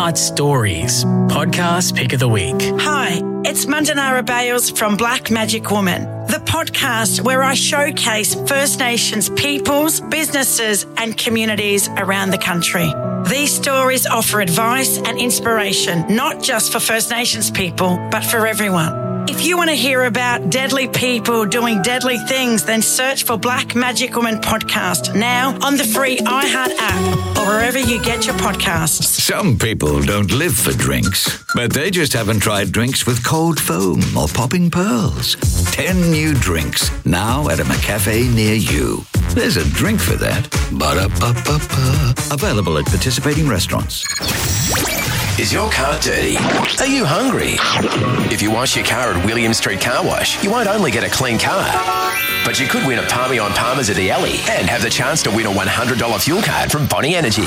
Heart Stories, podcast pick of the week. Hi, it's Mandanara Bales from Black Magic Woman, the podcast where I showcase First Nations peoples, businesses and communities around the country. These stories offer advice and inspiration, not just for First Nations people, but for everyone. If you want to hear about deadly people doing deadly things, then search for Black Magic Woman podcast now on the free iHeart app or wherever you get your podcasts. Some people don't live for drinks, but they just haven't tried drinks with cold foam or popping pearls. 10 new drinks now at a McCafe near you. There's a drink for that. Ba-da-ba-ba-ba. Available at participating restaurants. Is your car dirty? Are you hungry? If you wash your car at William Street Car Wash, you won't only get a clean car, but you could win a Palmy on Palmers at the Alley and have the chance to win a $100 fuel card from Bonnie Energy.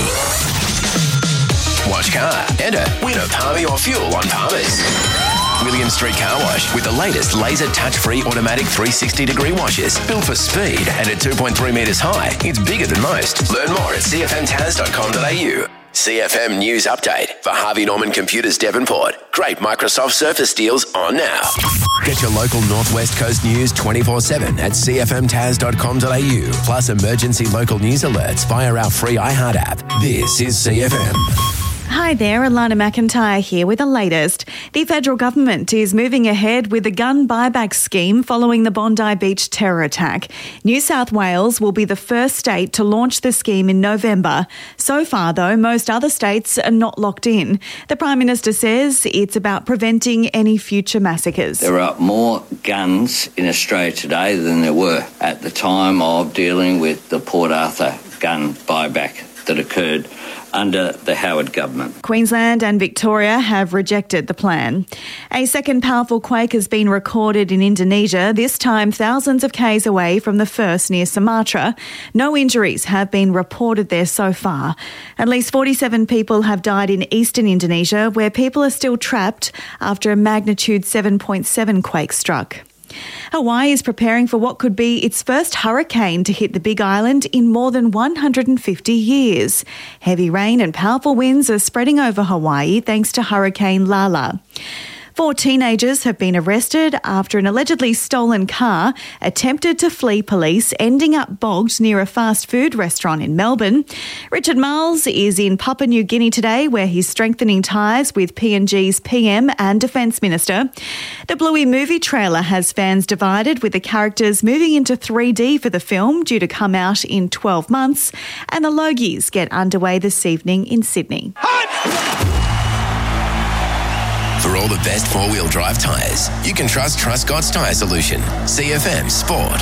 Wash car, enter, win a Palmy or fuel on Palmers. William Street Car Wash with the latest laser touch-free automatic 360-degree washes. Built for speed and at 2.3 metres high, it's bigger than most. Learn more at cfmtaz.com.au. CFM News Update for Harvey Norman Computers Devonport. Great Microsoft Surface deals on now. Get your local Northwest Coast news 24/7 at cfmtaz.com.au. Plus emergency local news alerts via our free iHeart app. This is CFM. Hi there, Alana McIntyre here with the latest. The federal government is moving ahead with the gun buyback scheme following the Bondi Beach terror attack. New South Wales will be the first state to launch the scheme in November. So far, though, most other states are not locked in. The Prime Minister says it's about preventing any future massacres. There are more guns in Australia today than there were at the time of dealing with the Port Arthur gun buyback that occurred under the Howard government. Queensland and Victoria have rejected the plan. A second powerful quake has been recorded in Indonesia, this time thousands of k's away from the first near Sumatra. No injuries have been reported there so far. At least 47 people have died in eastern Indonesia, where people are still trapped after a magnitude 7.7 quake struck. Hawaii is preparing for what could be its first hurricane to hit the Big Island in more than 150 years. Heavy rain and powerful winds are spreading over Hawaii thanks to Hurricane Lala. 4 teenagers have been arrested after an allegedly stolen car attempted to flee police, ending up bogged near a fast food restaurant in Melbourne. Richard Marles is in Papua New Guinea today, where he's strengthening ties with PNG's PM and Defence Minister. The Bluey movie trailer has fans divided, with the characters moving into 3D for the film, due to come out in 12 months. And the Logies get underway this evening in Sydney. For all the best four-wheel drive tyres, you can trust Truscott's Tyre Solution. CFM Sport.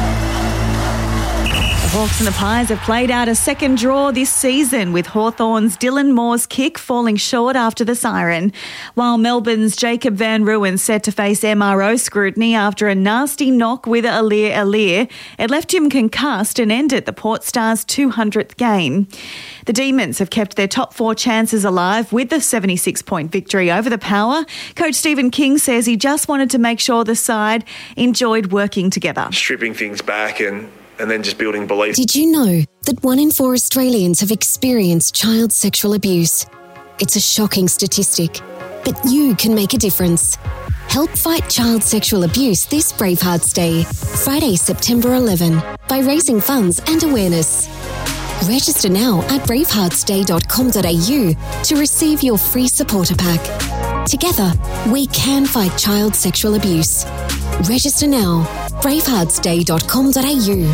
The Hawks and the Pies have played out a second draw this season, with Hawthorn's Dylan Moore's kick falling short after the siren, while Melbourne's Jacob Van Ruin set to face MRO scrutiny after a nasty knock with Alir. It left him concussed and ended the Port Stars' 200th game. The Demons have kept their top 4 chances alive with the 76-point victory over the Power. Coach Stephen King says he just wanted to make sure the side enjoyed working together. Stripping things back and then just building belief. Did you know that 1 in 4 Australians have experienced child sexual abuse? It's a shocking statistic, but you can make a difference. Help fight child sexual abuse this Bravehearts Day, Friday, September 11, by raising funds and awareness. Register now at braveheartsday.com.au to receive your free supporter pack. Together, we can fight child sexual abuse. Register now, braveheartsday.com.au.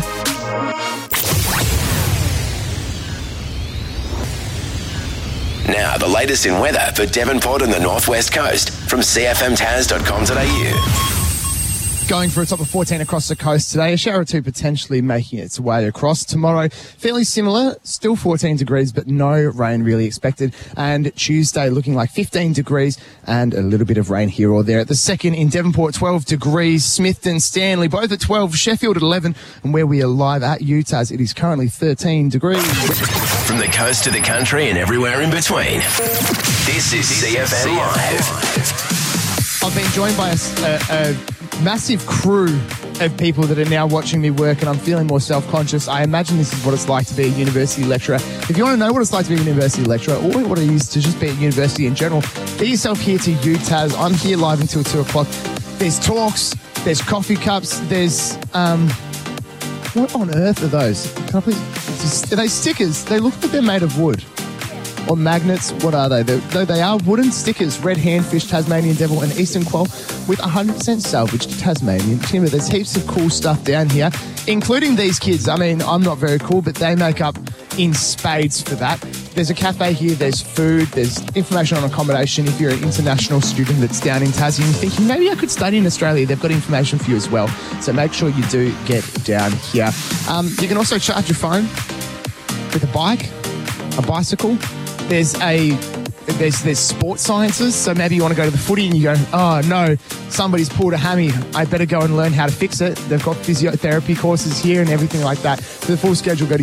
Now, the latest in weather for Devonport and the Northwest Coast from cfmtaz.com.au. Going for a top of 14 across the coast today. A shower or two potentially making its way across. Tomorrow, fairly similar, still 14 degrees, but no rain really expected. And Tuesday looking like 15 degrees and a little bit of rain here or there. At the second in Devonport, 12 degrees. Smithton, Stanley, both at 12. Sheffield at 11. And where we are live at Utah's, it is currently 13 degrees. From the coast to the country and everywhere in between, this is CFM Live. I've been joined by a massive crew of people that are now watching me work and I'm feeling more self-conscious. I imagine this is what it's like to be a university lecturer. If you want to know what it's like to be a university lecturer or what it is to just be at university in general, get yourself here to UTAS. I'm here live until 2 o'clock. There's talks, there's coffee cups, there's... what on earth are those? Can I please... Are they stickers? They look like they're made of wood. Or magnets, what are they? They are wooden stickers. Red handfish, Tasmanian devil and eastern quoll with 100% salvaged Tasmanian timber. There's heaps of cool stuff down here, including these kids. I mean, I'm not very cool, but they make up in spades for that. There's a cafe here, there's food, there's information on accommodation. If you're an international student that's down in Tassie and you're thinking, maybe I could study in Australia, they've got information for you as well. So make sure you do get down here. You can also charge your phone with a bike, a bicycle. There's sports sciences, so maybe you want to go to the footy and you go, oh no, somebody's pulled a hammy, I better go and learn how to fix it. They've got physiotherapy courses here and everything like that. For the full schedule, go to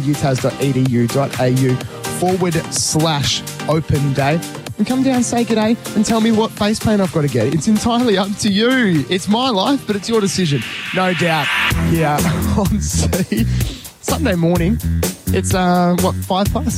utas.edu.au/open day and come down, say g'day and tell me what face paint I've got to get. It's entirely up to you. It's my life, but it's your decision. No doubt. Yeah, on Sunday morning, it's 5 past?